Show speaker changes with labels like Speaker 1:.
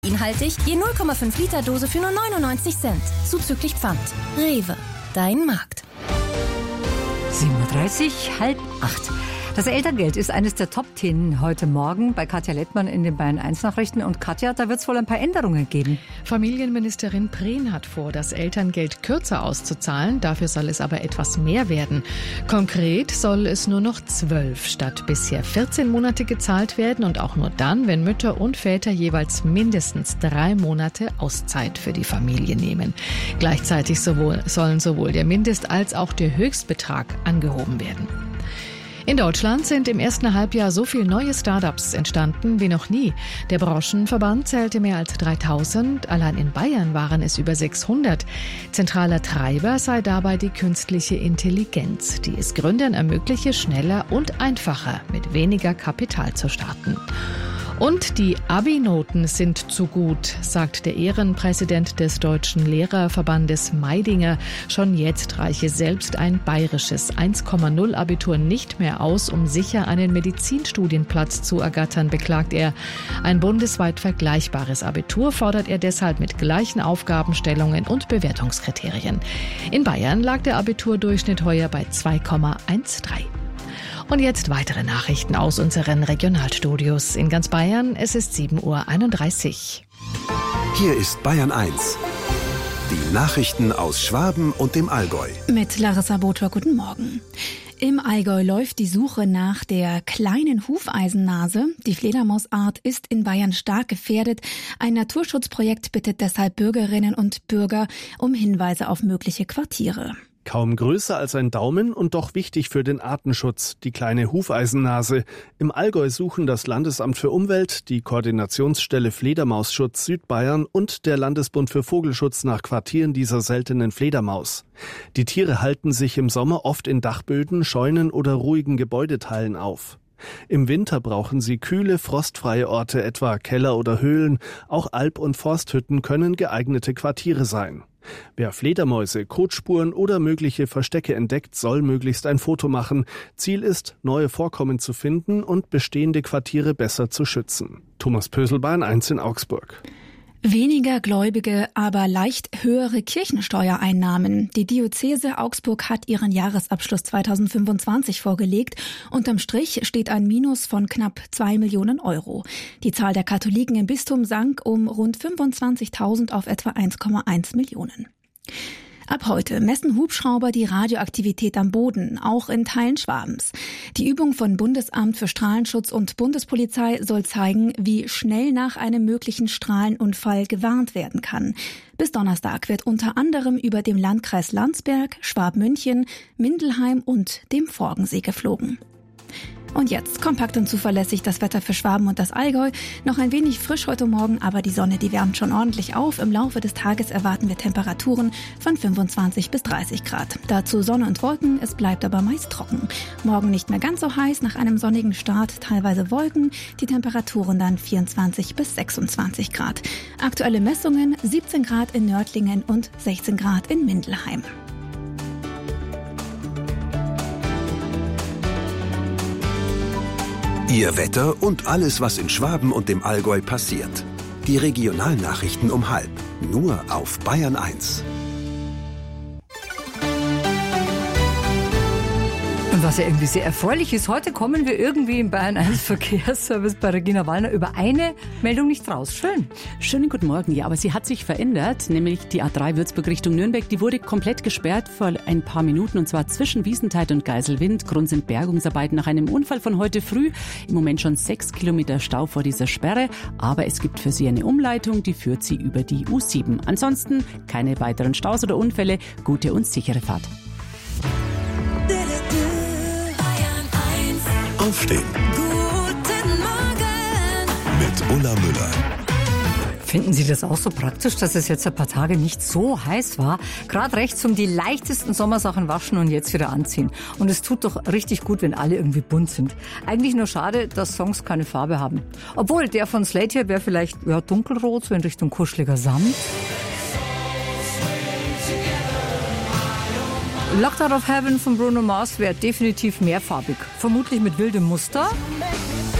Speaker 1: Inhaltlich je 0,5 Liter Dose für nur 99 Cent. Zuzüglich Pfand. Rewe. Dein Markt.
Speaker 2: 7:30 Uhr, 7:30. Das Elterngeld ist eines der Top-Themen heute Morgen bei Katja Lettmann in den Bayern 1 Nachrichten. Und Katja, da wird es wohl ein paar Änderungen geben.
Speaker 3: Familienministerin Prehn hat vor, das Elterngeld kürzer auszuzahlen. Dafür soll es aber etwas mehr werden. Konkret soll es nur noch 12 statt bisher 14 Monate gezahlt werden. Und auch nur dann, wenn Mütter und Väter jeweils mindestens 3 Monate Auszeit für die Familie nehmen. Gleichzeitig sollen sowohl der Mindest- als auch der Höchstbetrag angehoben werden. In Deutschland sind im ersten Halbjahr so viele neue Start-ups entstanden wie noch nie. Der Branchenverband zählte mehr als 3000, allein in Bayern waren es über 600. Zentraler Treiber sei dabei die künstliche Intelligenz, die es Gründern ermögliche, schneller und einfacher mit weniger Kapital zu starten. Und die Abi-Noten sind zu gut, sagt der Ehrenpräsident des Deutschen Lehrerverbandes Meidinger. Schon jetzt reiche selbst ein bayerisches 1,0 Abitur nicht mehr aus, um sicher einen Medizinstudienplatz zu ergattern, beklagt er. Ein bundesweit vergleichbares Abitur fordert er deshalb mit gleichen Aufgabenstellungen und Bewertungskriterien. In Bayern lag der Abiturdurchschnitt heuer bei 2,13. Und jetzt weitere Nachrichten aus unseren Regionalstudios in ganz Bayern. Es ist 7:31 Uhr.
Speaker 4: Hier ist Bayern 1. Die Nachrichten aus Schwaben und dem Allgäu.
Speaker 5: Mit Larissa Botor, guten Morgen. Im Allgäu läuft die Suche nach der kleinen Hufeisennase. Die Fledermausart ist in Bayern stark gefährdet. Ein Naturschutzprojekt bittet deshalb Bürgerinnen und Bürger um Hinweise auf mögliche Quartiere.
Speaker 6: Kaum größer als ein Daumen und doch wichtig für den Artenschutz, die kleine Hufeisennase. Im Allgäu suchen das Landesamt für Umwelt, die Koordinationsstelle Fledermausschutz Südbayern und der Landesbund für Vogelschutz nach Quartieren dieser seltenen Fledermaus. Die Tiere halten sich im Sommer oft in Dachböden, Scheunen oder ruhigen Gebäudeteilen auf. Im Winter brauchen sie kühle, frostfreie Orte, etwa Keller oder Höhlen. Auch Alp- und Forsthütten können geeignete Quartiere sein. Wer Fledermäuse, Kotspuren oder mögliche Verstecke entdeckt, soll möglichst ein Foto machen. Ziel ist, neue Vorkommen zu finden und bestehende Quartiere besser zu schützen. Thomas Pösel, Bayern 1 in Augsburg.
Speaker 5: Weniger Gläubige, aber leicht höhere Kirchensteuereinnahmen. Die Diözese Augsburg hat ihren Jahresabschluss 2025 vorgelegt. Unterm Strich steht ein Minus von knapp 2 Millionen Euro. Die Zahl der Katholiken im Bistum sank um rund 25.000 auf etwa 1,1 Millionen. Ab heute messen Hubschrauber die Radioaktivität am Boden, auch in Teilen Schwabens. Die Übung von Bundesamt für Strahlenschutz und Bundespolizei soll zeigen, wie schnell nach einem möglichen Strahlenunfall gewarnt werden kann. Bis Donnerstag wird unter anderem über dem Landkreis Landsberg, Schwabmünchen, Mindelheim und dem Forgensee geflogen. Und jetzt kompakt und zuverlässig das Wetter für Schwaben und das Allgäu. Noch ein wenig frisch heute Morgen, aber die Sonne, die wärmt schon ordentlich auf. Im Laufe des Tages erwarten wir Temperaturen von 25 bis 30 Grad. Dazu Sonne und Wolken, es bleibt aber meist trocken. Morgen nicht mehr ganz so heiß, nach einem sonnigen Start teilweise Wolken. Die Temperaturen dann 24 bis 26 Grad. Aktuelle Messungen 17 Grad in Nördlingen und 16 Grad in Mindelheim.
Speaker 4: Ihr Wetter und alles, was in Schwaben und dem Allgäu passiert. Die Regionalnachrichten um 12:30. Nur auf Bayern 1.
Speaker 2: Und was ja irgendwie sehr erfreulich ist, heute kommen wir irgendwie im Bayern 1 Verkehrsservice bei Regina Wallner über eine Meldung nicht raus. Schön.
Speaker 7: Schönen guten Morgen. Ja, aber sie hat sich verändert, nämlich die A3 Würzburg Richtung Nürnberg. Die wurde komplett gesperrt vor ein paar Minuten und zwar zwischen Wiesentheit und Geiselwind. Grund sind Bergungsarbeiten nach einem Unfall von heute früh. Im Moment schon 6 Kilometer Stau vor dieser Sperre, aber es gibt für sie eine Umleitung, die führt sie über die U7. Ansonsten keine weiteren Staus oder Unfälle. Gute und sichere Fahrt.
Speaker 4: Aufstehen.
Speaker 8: Guten Morgen
Speaker 4: Mit Ulla Müller.
Speaker 2: Finden Sie das auch so praktisch, dass es jetzt ein paar Tage nicht so heiß war? Gerade rechts um die leichtesten Sommersachen waschen und jetzt wieder anziehen. Und es tut doch richtig gut, wenn alle irgendwie bunt sind. Eigentlich nur schade, dass Songs keine Farbe haben. Obwohl, der von Slate hier wäre vielleicht dunkelrot, so in Richtung kuscheliger Samt. Locked Out of Heaven von Bruno Mars wäre definitiv mehrfarbig. Vermutlich mit wildem Muster.